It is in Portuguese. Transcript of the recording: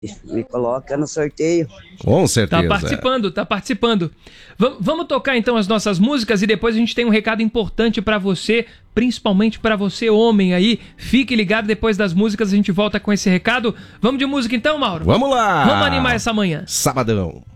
me coloca no sorteio. Com certeza. Tá participando. Vamos tocar então as nossas músicas e depois a gente tem um recado importante pra você, principalmente pra você homem aí. Fique ligado, depois das músicas a gente volta com esse recado. Vamos de música então, Mauro? Vamos lá! Vamos animar essa manhã. Sabadão.